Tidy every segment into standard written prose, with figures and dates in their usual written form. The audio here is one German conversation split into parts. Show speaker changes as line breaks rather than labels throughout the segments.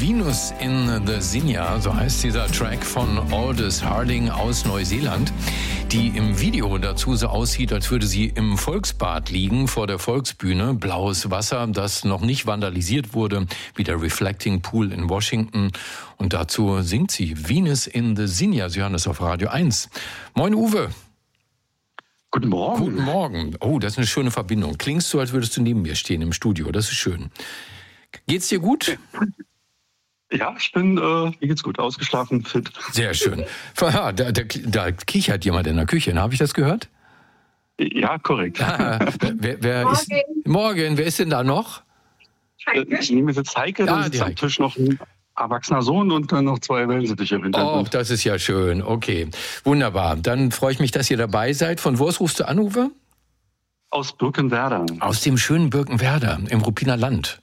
Venus in the Zinja, so heißt dieser Track von Aldous Harding aus Neuseeland, die im Video dazu so aussieht, als würde sie im Volksbad liegen vor der Volksbühne. Blaues Wasser, das noch nicht vandalisiert wurde, wie der Reflecting Pool in Washington. Und dazu singt sie Venus in the Zinja. Sie hören das auf Radio 1. Moin Uwe.
Guten Morgen.
Guten Morgen. Oh, das ist eine schöne Verbindung. Klingst du, als würdest du neben mir stehen im Studio. Das ist schön. Geht's dir gut?
Ja, ich bin, mir geht's gut, ausgeschlafen, fit.
Sehr schön. Da kichert jemand in der Küche, habe ich das gehört?
Ja, korrekt.
Morgen, wer ist denn da noch?
Ich nehme jetzt Heike, dann sitzt am Tisch noch ein erwachsener Sohn und dann noch 2 Wellensittiche im Hintergrund.
Oh, das ist ja schön, okay. Wunderbar, dann freue ich mich, dass ihr dabei seid. Von wo aus rufst du an, Uwe?
Aus Birkenwerder.
Aus dem schönen Birkenwerder, im Ruppiner Land.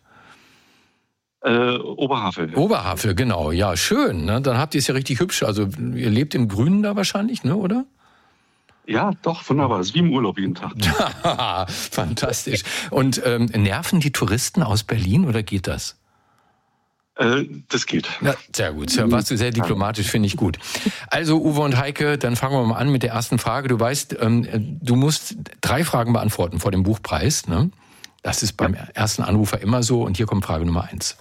Oberhavel.
Oberhavel, genau. Ja, schön. Ne? Dann habt ihr es ja richtig hübsch. Also ihr lebt im Grünen da wahrscheinlich, ne, oder?
Ja, doch, wunderbar. Es ist wie im Urlaub jeden Tag.
Fantastisch. Und nerven die Touristen aus Berlin oder geht das?
Das geht.
Ja, sehr gut. Ja, warst du sehr diplomatisch, finde ich gut. Also Uwe und Heike, dann fangen wir mal an mit der ersten Frage. Du weißt, du musst 3 Fragen beantworten vor dem Buchpreis, ne? Das ist beim ersten Anrufer immer so. Und hier kommt Frage Nummer 1.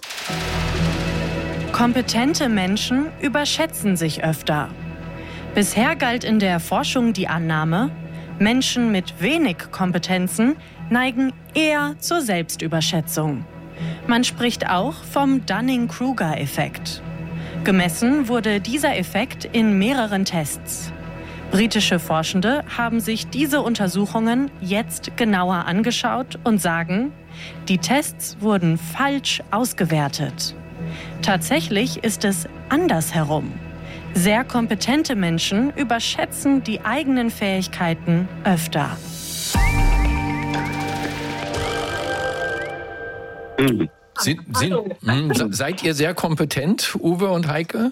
Kompetente Menschen überschätzen sich öfter. Bisher galt in der Forschung die Annahme, Menschen mit wenig Kompetenzen neigen eher zur Selbstüberschätzung. Man spricht auch vom Dunning-Kruger-Effekt. Gemessen wurde dieser Effekt in mehreren Tests. Britische Forschende haben sich diese Untersuchungen jetzt genauer angeschaut und sagen, die Tests wurden falsch ausgewertet. Tatsächlich ist es andersherum. Sehr kompetente Menschen überschätzen die eigenen Fähigkeiten öfter.
Seid ihr sehr kompetent, Uwe und Heike?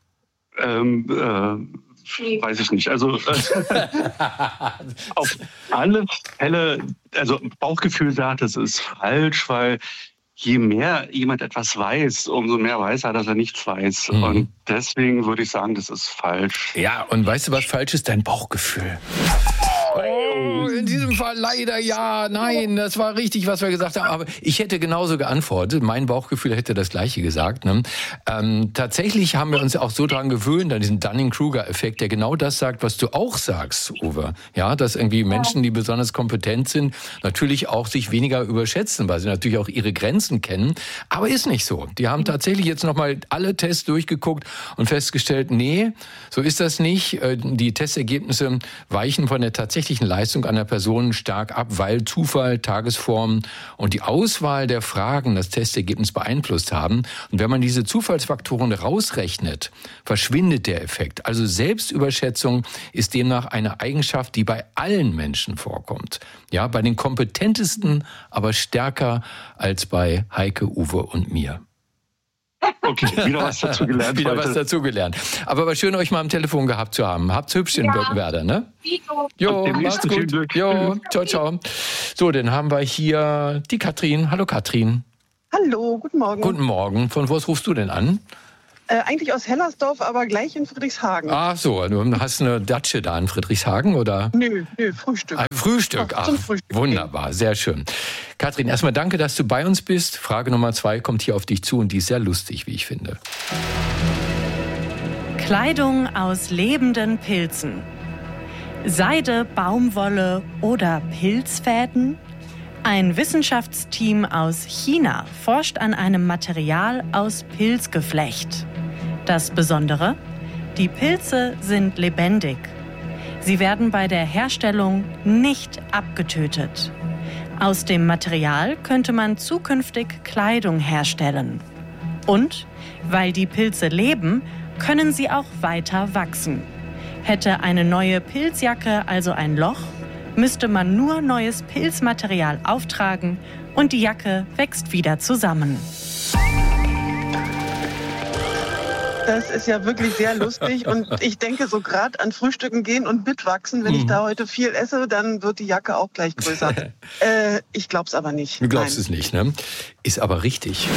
Weiß ich nicht. Also auf alle Fälle, also Bauchgefühl sagt, das ist falsch, weil je mehr jemand etwas weiß, umso mehr weiß er, dass er nichts weiß. Mhm. Und deswegen würde ich sagen, das ist falsch.
Ja, und weißt du, was falsch ist? Dein Bauchgefühl. Oh, in diesem Fall leider ja, nein, das war richtig, was wir gesagt haben. Aber ich hätte genauso geantwortet. Mein Bauchgefühl hätte das Gleiche gesagt. Ne? Tatsächlich haben wir uns auch so daran gewöhnt, an diesen Dunning-Kruger-Effekt, der genau das sagt, was du auch sagst, Uwe. Ja, dass irgendwie Menschen, die besonders kompetent sind, natürlich auch sich weniger überschätzen, weil sie natürlich auch ihre Grenzen kennen. Aber ist nicht so. Die haben tatsächlich jetzt nochmal alle Tests durchgeguckt und festgestellt, nee, so ist das nicht. Die Testergebnisse weichen von der tatsächlichen Leistung einer Person stark ab, weil Zufall, Tagesform und die Auswahl der Fragen das Testergebnis beeinflusst haben. Und wenn man diese Zufallsfaktoren rausrechnet, verschwindet der Effekt. Also Selbstüberschätzung ist demnach eine Eigenschaft, die bei allen Menschen vorkommt. Ja, bei den kompetentesten, aber stärker als bei Heike, Uwe und mir.
Okay, wieder was dazugelernt.
Was dazugelernt. Aber war schön, euch mal am Telefon gehabt zu haben. Habt's hübsch in Birkenwerder, ne? Jo, macht's gut. Jo, ciao, ciao. So, dann haben wir hier die Katrin. Hallo Katrin.
Hallo, guten Morgen.
Guten Morgen. Von wo rufst du denn an?
Eigentlich aus Hellersdorf, aber gleich in Friedrichshagen.
Ach so, du hast eine Datsche da in Friedrichshagen, oder?
Nö, Frühstück.
Frühstück, ach, Frühstück wunderbar, sehr schön. Katrin, erstmal danke, dass du bei uns bist. Frage Nummer 2 kommt hier auf dich zu und die ist sehr lustig, wie ich finde.
Kleidung aus lebenden Pilzen. Seide, Baumwolle oder Pilzfäden? Ein Wissenschaftsteam aus China forscht an einem Material aus Pilzgeflecht. Das Besondere? Die Pilze sind lebendig. Sie werden bei der Herstellung nicht abgetötet. Aus dem Material könnte man zukünftig Kleidung herstellen. Und, weil die Pilze leben, können sie auch weiter wachsen. Hätte eine neue Pilzjacke also ein Loch, müsste man nur neues Pilzmaterial auftragen und die Jacke wächst wieder zusammen.
Das ist ja wirklich sehr lustig und ich denke so gerade an Frühstücken gehen und mitwachsen. Wenn ich da heute viel esse, dann wird die Jacke auch gleich größer. Ich glaub's aber nicht.
Du glaubst es nicht, ne? Ist aber richtig.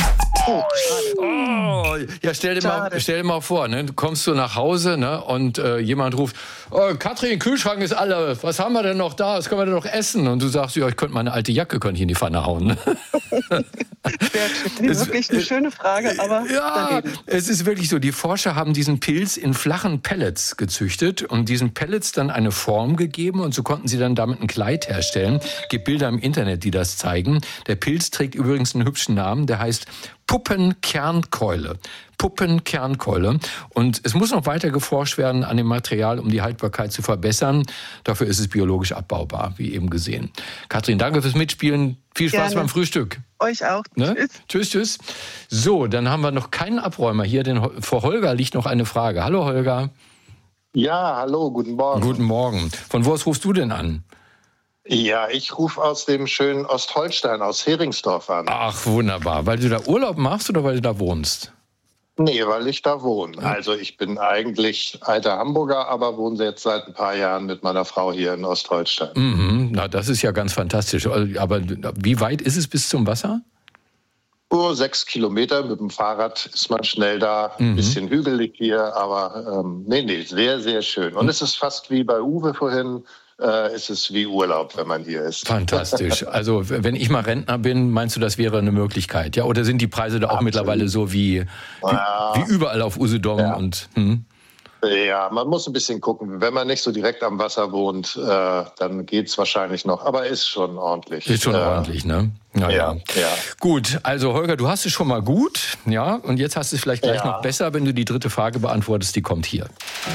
Oh,
ja, stell dir mal vor, ne? Du kommst so nach Hause, ne? Und jemand ruft, Katrin, Kühlschrank ist alle, was haben wir denn noch da, was können wir denn noch essen? Und du sagst, ja, ich könnte meine alte Jacke in die Pfanne hauen. Ne?
Das ist wirklich eine schöne Frage, aber
ja,
daneben.
Es ist wirklich so, die Forscher haben diesen Pilz in flachen Pellets gezüchtet und diesen Pellets dann eine Form gegeben und so konnten sie dann damit ein Kleid herstellen. Es gibt Bilder im Internet, die das zeigen. Der Pilz trägt übrigens einen hübschen Namen, der heißt Puppenkernkeule. Puppenkernkeule. Und es muss noch weiter geforscht werden an dem Material, um die Haltbarkeit zu verbessern. Dafür ist es biologisch abbaubar, wie eben gesehen. Katrin, danke fürs Mitspielen. Viel Spaß beim Frühstück.
Euch auch.
Ne? Tschüss. So, dann haben wir noch keinen Abräumer hier, denn vor Holger liegt noch eine Frage. Hallo Holger.
Ja, hallo, guten Morgen.
Guten Morgen. Von wo aus rufst du denn an?
Ja, ich rufe aus dem schönen Ostholstein, aus Heringsdorf an.
Ach, wunderbar. Weil du da Urlaub machst oder weil du da wohnst?
Nee, weil ich da wohne. Also ich bin eigentlich alter Hamburger, aber wohne jetzt seit ein paar Jahren mit meiner Frau hier in Ostholstein.
Mhm. Na, das ist ja ganz fantastisch. Aber wie weit ist es bis zum Wasser?
6 Kilometer mit dem Fahrrad ist man schnell da. Ein bisschen hügelig hier, aber sehr, sehr schön. Und es ist fast wie bei Uwe vorhin. Ist es wie Urlaub, wenn man hier ist.
Fantastisch. Also wenn ich mal Rentner bin, meinst du, das wäre eine Möglichkeit? Ja, oder sind die Preise da auch mittlerweile so wie überall auf Usedom?
Ja.
Und,
Ja, man muss ein bisschen gucken. Wenn man nicht so direkt am Wasser wohnt, dann geht's wahrscheinlich noch. Aber ist schon ordentlich.
Ist schon ordentlich, ne?
Ja.
Gut, also Holger, du hast es schon mal gut. Ja, und jetzt hast du es vielleicht gleich noch besser, wenn du die dritte Frage beantwortest. Die kommt hier.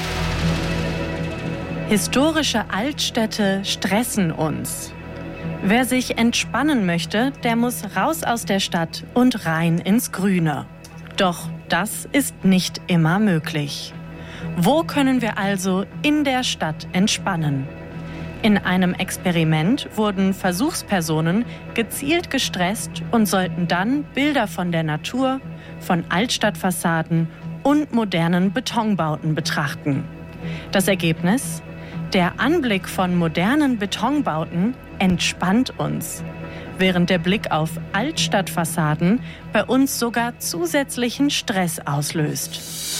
Historische Altstädte stressen uns. Wer sich entspannen möchte, der muss raus aus der Stadt und rein ins Grüne. Doch das ist nicht immer möglich. Wo können wir also in der Stadt entspannen? In einem Experiment wurden Versuchspersonen gezielt gestresst und sollten dann Bilder von der Natur, von Altstadtfassaden und modernen Betonbauten betrachten. Das Ergebnis? Der Anblick von modernen Betonbauten entspannt uns, während der Blick auf Altstadtfassaden bei uns sogar zusätzlichen Stress auslöst.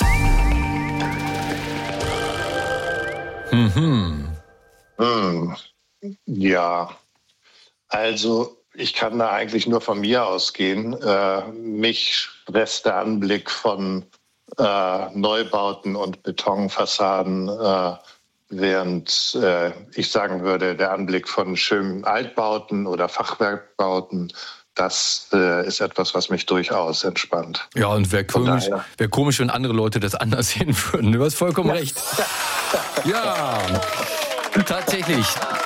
Ja, also ich kann da eigentlich nur von mir ausgehen. Mich stresst der Anblick von Neubauten und Betonfassaden, während ich sagen würde, der Anblick von schönen Altbauten oder Fachwerkbauten, das ist etwas, was mich durchaus entspannt.
Ja, und wäre komisch, wenn andere Leute das anders sehen würden. Du hast vollkommen recht. Ja, tatsächlich.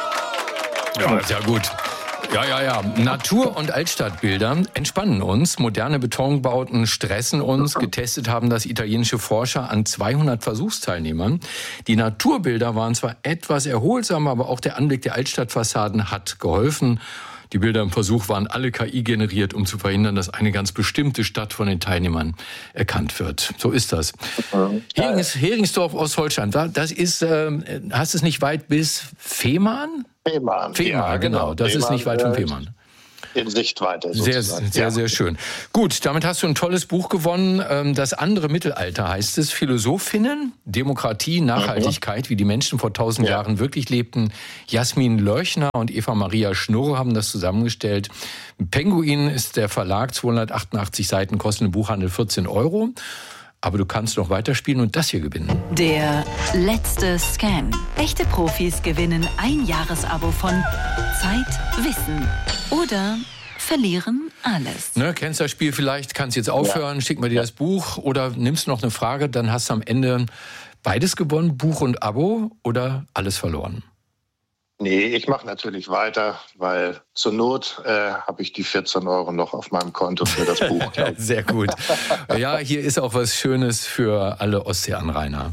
Ja, ist ja gut. Ja. Natur- und Altstadtbilder entspannen uns. Moderne Betonbauten stressen uns. Getestet haben das italienische Forscher an 200 Versuchsteilnehmern. Die Naturbilder waren zwar etwas erholsamer, aber auch der Anblick der Altstadtfassaden hat geholfen. Die Bilder im Versuch waren alle KI generiert, um zu verhindern, dass eine ganz bestimmte Stadt von den Teilnehmern erkannt wird. So ist das. Heringsdorf, Ostholstein, das ist, hast du es nicht weit bis Fehmarn?
Fehmarn,
ja, genau. Das
Fehmarn,
ist nicht weit von Fehmarn.
In Sichtweite
sozusagen. Sehr schön. Gut, damit hast du ein tolles Buch gewonnen. Das andere Mittelalter heißt es. Philosophinnen, Demokratie, Nachhaltigkeit, wie die Menschen vor 1000 Jahren wirklich lebten. Jasmin Lörchner und Eva Maria Schnurr haben das zusammengestellt. Penguin ist der Verlag, 288 Seiten, kostet im Buchhandel 14 €. Aber du kannst noch weiterspielen und das hier gewinnen.
Der letzte Scan. Echte Profis gewinnen ein Jahresabo von Zeit, Wissen oder verlieren alles.
Ne, kennst das Spiel vielleicht, kannst jetzt aufhören, schick mal dir das Buch oder nimmst noch eine Frage, dann hast du am Ende beides gewonnen, Buch und Abo oder alles verloren.
Nee, ich mache natürlich weiter, weil zur Not habe ich die 14 € noch auf meinem Konto für das Buch.
Sehr gut. Ja, hier ist auch was Schönes für alle Ostseeanrainer.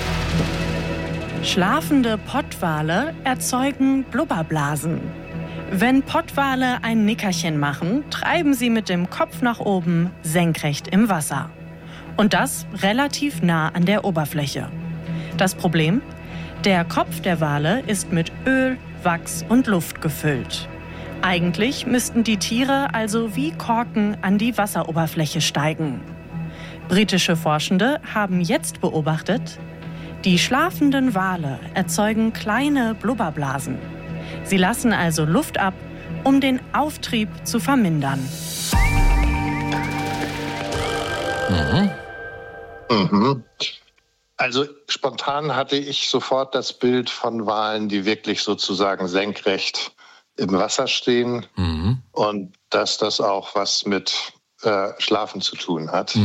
Schlafende Pottwale erzeugen Blubberblasen. Wenn Pottwale ein Nickerchen machen, treiben sie mit dem Kopf nach oben senkrecht im Wasser. Und das relativ nah an der Oberfläche. Das Problem? Der Kopf der Wale ist mit Öl, Wachs und Luft gefüllt. Eigentlich müssten die Tiere also wie Korken an die Wasseroberfläche steigen. Britische Forschende haben jetzt beobachtet, die schlafenden Wale erzeugen kleine Blubberblasen. Sie lassen also Luft ab, um den Auftrieb zu vermindern.
Also spontan hatte ich sofort das Bild von Walen, die wirklich sozusagen senkrecht im Wasser stehen und dass das auch was mit Schlafen zu tun hat.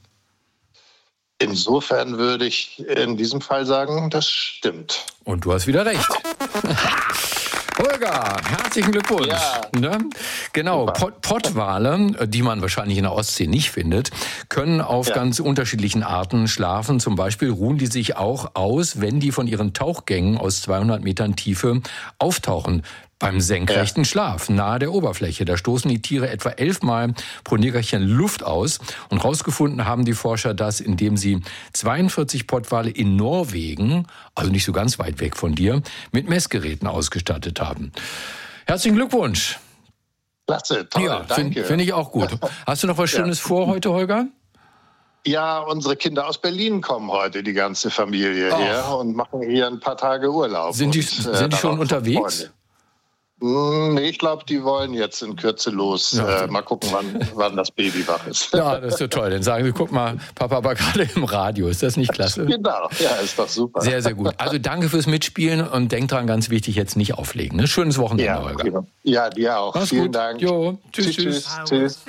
Insofern würde ich in diesem Fall sagen, das stimmt.
Und du hast wieder recht. Holger, herzlichen Glückwunsch.
Ja.
Ne? Genau, Pottwale, die man wahrscheinlich in der Ostsee nicht findet, können auf ganz unterschiedlichen Arten schlafen. Zum Beispiel ruhen die sich auch aus, wenn die von ihren Tauchgängen aus 200 Metern Tiefe auftauchen. Beim senkrechten Schlaf nahe der Oberfläche. Da stoßen die Tiere etwa 11 Mal pro Nickerchen Luft aus. Und rausgefunden haben die Forscher das, indem sie 42 Pottwale in Norwegen, also nicht so ganz weit weg von dir, mit Messgeräten ausgestattet haben. Herzlichen Glückwunsch.
Klasse, toll,
Ja,
danke.
Finde ich auch gut. Hast du noch was Schönes vor heute, Holger?
Ja, unsere Kinder aus Berlin kommen heute, die ganze Familie her und machen hier ein paar Tage Urlaub.
Sind die
Und,
schon unterwegs?
Nee, ich glaube, die wollen jetzt in Kürze los.
Ja.
Mal gucken, wann das Baby wach ist.
Ja, das ist so toll. Dann sagen sie, guck mal, Papa war gerade im Radio. Ist das nicht klasse?
Genau, ja, ist doch super.
Sehr, sehr gut. Also danke fürs Mitspielen und denk dran, ganz wichtig, jetzt nicht auflegen. Ne? Schönes Wochenende,
Ja,
Holger.
prima. Ja, dir auch.
Mach's
Vielen
gut.
Dank.
Jo, tschüss.
Tschüss.